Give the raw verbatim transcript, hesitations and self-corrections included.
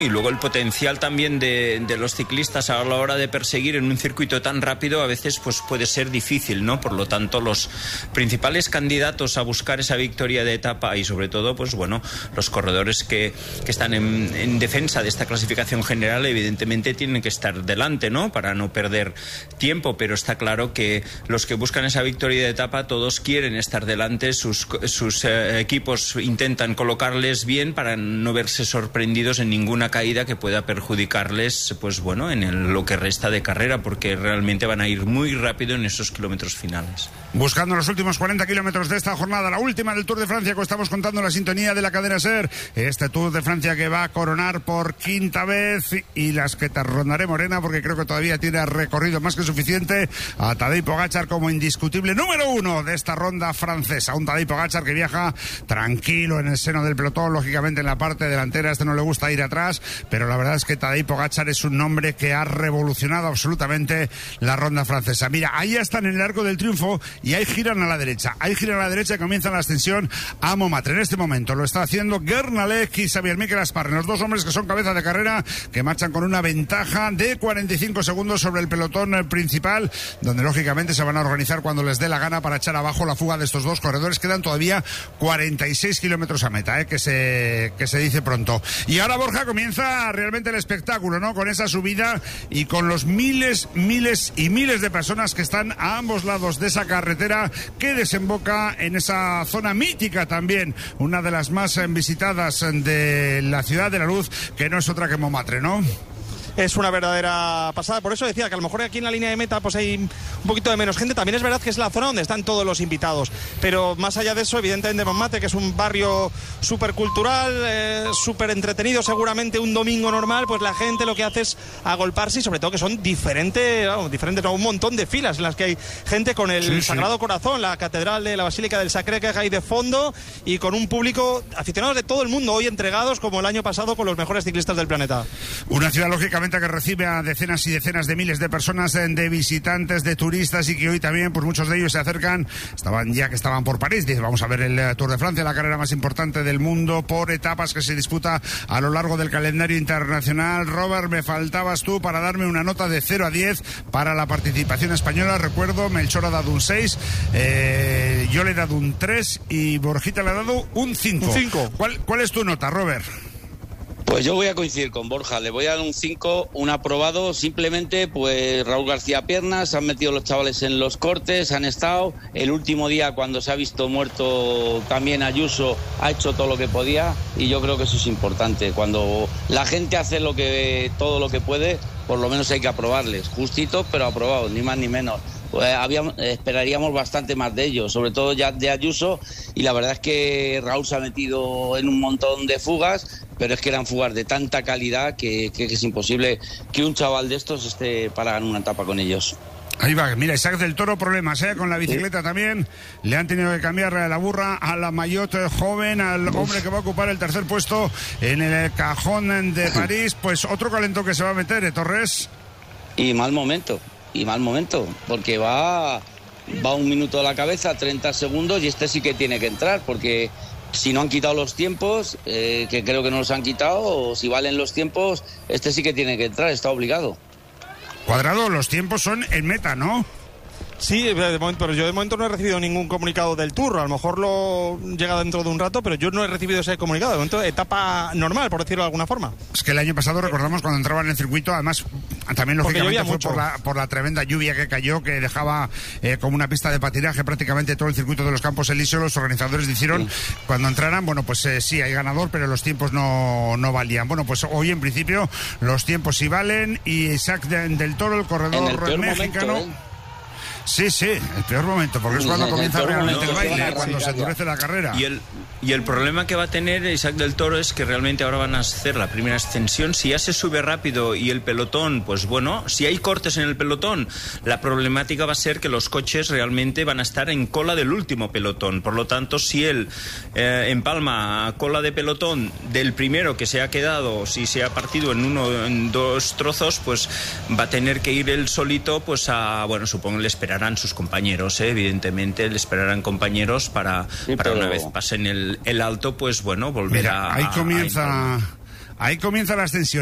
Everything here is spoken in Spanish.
Y luego el potencial también de, de los ciclistas a la hora de perseguir en un circuito tan rápido a veces pues puede ser difícil, ¿no? Por lo tanto, los principales candidatos a buscar esa victoria de etapa y sobre todo, pues bueno, los corredores que, que están en, en defensa de esta clasificación general evidentemente tienen que estar delante, ¿no? Para no perder tiempo, pero está claro que los que buscan esa victoria de etapa todos quieren estar delante, sus, sus eh, equipos intentan colocarles bien para no verse sorprendidos en ninguna caída que pueda perjudicarles, pues bueno, en el, lo que resta de carrera, porque realmente van a ir muy rápido en esos kilómetros finales. Buscando los últimos cuarenta kilómetros de esta jornada, la última del Tour de Francia, que estamos contando en la sintonía de la cadena SER, este Tour de Francia que va a coronar por quinta vez, y las que te rondaré morena, porque creo que todavía tiene recorrido más que suficiente, a Tadej Pogačar como indiscutible número uno de esta ronda francesa. Un Tadej Pogačar que viaja tranquilo en el seno del pelotón, lógicamente en la parte delantera. A este no le gusta ir atrás, pero la verdad es que Tadej Pogačar es un nombre que ha revolucionado absolutamente la ronda francesa. Mira, ahí están en el Arco del Triunfo y ahí giran a la derecha. Ahí giran a la derecha y comienzan la ascensión a Montmartre. En este momento lo está haciendo Guernalec y Xavier Miquel Asparren, los dos hombres que son cabeza de carrera, que marchan con una ventaja de cuarenta y cinco segundos sobre el pelotón principal, donde lógicamente se van a organizar cuando les dé la gana para echar abajo la fuga de estos dos corredores. Quedan todavía cuarenta y seis kilómetros a meta, eh, que se, que se dice pronto. Y ahora, Borja, comienza realmente el espectáculo, ¿no? Con esa subida y con los miles, miles y miles de personas que están a ambos lados de esa carretera que desemboca en esa zona mítica también, una de las más visitadas de la Ciudad de la Luz, que no es otra que Montmartre, ¿no? Es una verdadera pasada, por eso decía que a lo mejor aquí en la línea de meta pues hay un poquito de menos gente. También es verdad que es la zona donde están todos los invitados, pero más allá de eso, evidentemente Montmartre, que es un barrio súper cultural, eh, súper entretenido, seguramente un domingo normal, pues la gente lo que hace es agolparse, y sobre todo que son diferentes, vamos, diferentes, no, un montón de filas en las que hay gente con el sí, Sagrado sí. Corazón, la catedral de la Basílica del Sacré-Cœur ahí de fondo, y con un público aficionados de todo el mundo, hoy entregados como el año pasado con los mejores ciclistas del planeta. Una ciudad lógicamente que recibe a decenas y decenas de miles de personas, de visitantes, de turistas, y que hoy también, pues muchos de ellos se acercan, estaban ya que estaban por París, dice, vamos a ver el Tour de Francia, la carrera más importante del mundo por etapas que se disputa a lo largo del calendario internacional. Robert, me faltabas tú para darme una nota de cero a diez para la participación española. Recuerdo, Melchor ha dado un seis, eh, yo le he dado un tres y Borjita le ha dado un cinco. Un cinco. ¿Cuál, ¿Cuál es tu nota, Robert? Pues yo voy a coincidir con Borja, le voy a dar un cinco, un aprobado. Simplemente, pues Raúl García Piernas, se han metido los chavales en los cortes, han estado. El último día, cuando se ha visto muerto también Ayuso, ha hecho todo lo que podía, y yo creo que eso es importante. Cuando la gente hace lo que todo lo que puede, por lo menos hay que aprobarles. Justitos, pero aprobados, ni más ni menos. Pues habíamos, esperaríamos bastante más de ellos, sobre todo ya de Ayuso, y la verdad es que Raúl se ha metido en un montón de fugas, pero es que eran fugas de tanta calidad que, que, que es imposible que un chaval de estos esté para ganar una etapa con ellos. Ahí va, mira, Isaac del Toro, problemas, ¿eh? Con la bicicleta sí. También le han tenido que cambiar la burra a la Maillot joven, al hombre que va a ocupar el tercer puesto en el cajón de París. Pues otro calentón que se va a meter, ¿eh, Torres? Y mal momento. Y mal momento, porque va, va un minuto a la cabeza, treinta segundos, y este sí que tiene que entrar, porque si no han quitado los tiempos, eh, que creo que no los han quitado, o si valen los tiempos, este sí que tiene que entrar, está obligado. Cuadrado, los tiempos son en meta, ¿no? Sí, de momento, pero yo de momento no he recibido ningún comunicado del Tour. A lo mejor lo llega dentro de un rato, pero yo no he recibido ese comunicado. De momento, etapa normal, por decirlo de alguna forma. Es que el año pasado, recordamos, cuando entraban en el circuito, además, también lógicamente fue por la, por la tremenda lluvia que cayó, que dejaba eh, como una pista de patinaje prácticamente todo el circuito de los Campos Elíseos. Los organizadores dijeron, sí. Cuando entraran, bueno, pues eh, sí, hay ganador, pero los tiempos no, no valían. Bueno, pues hoy, en principio, los tiempos sí valen, y Isaac de, del Toro, el corredor el mexicano... Momento, ¿eh? Sí, sí, el peor momento, porque es cuando comienza realmente el baile, ¿eh? Cuando se endurece la carrera. Y el, y el problema que va a tener Isaac del Toro es que realmente ahora van a hacer la primera ascensión. Si ya se sube rápido y el pelotón, pues bueno, si hay cortes en el pelotón, la problemática va a ser que los coches realmente van a estar en cola del último pelotón. Por lo tanto, si él eh, empalma a cola de pelotón del primero que se ha quedado, si se ha partido en uno en dos trozos, pues va a tener que ir él solito, pues a, bueno, supongo le esperarán sus compañeros, ¿eh? Evidentemente le esperarán compañeros para, sí, para pero... una vez pasen el, el alto, pues bueno, volver Mira, a... ahí comienza... A Ahí comienza la ascensión.